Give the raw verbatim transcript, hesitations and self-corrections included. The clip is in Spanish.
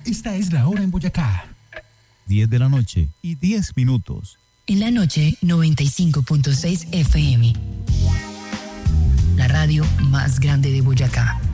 Esta es la hora en Boyacá. diez de la noche y diez minutos. En la noche, noventa y cinco punto seis F M. La radio más grande de Boyacá.